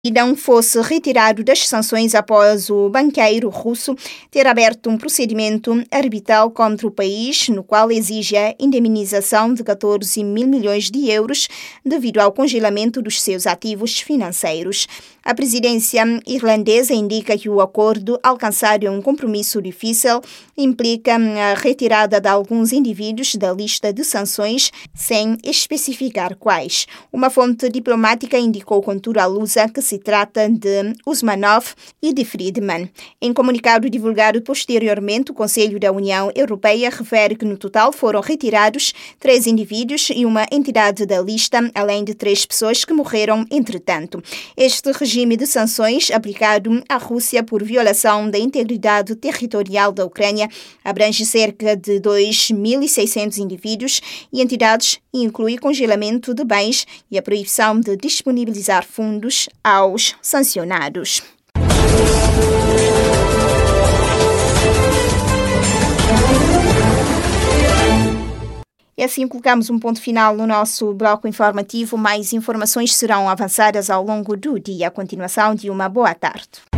e não fosse retirado das sanções após o banqueiro russo ter aberto um procedimento arbitral contra o país, no qual exige a indemnização de 14 mil milhões de euros devido ao congelamento dos seus ativos financeiros. A presidência irlandesa indica que o acordo, alcançado em um compromisso difícil, implica a retirada de alguns indivíduos da lista de sanções, sem especificar quais. Uma fonte diplomática indicou, contudo, à Lusa que se trata de Usmanov e de Friedman. Em comunicado divulgado posteriormente, o Conselho da União Europeia refere que no total foram retirados 3 indivíduos e uma entidade da lista, além de 3 pessoas que morreram entretanto. Este regime de sanções aplicado à Rússia por violação da integridade territorial da Ucrânia abrange cerca de 2.600 indivíduos e entidades e inclui congelamento de bens e a proibição de disponibilizar fundos aos sancionados. E assim colocamos um ponto final no nosso bloco informativo. Mais informações serão avançadas ao longo do dia. A continuação de uma boa tarde.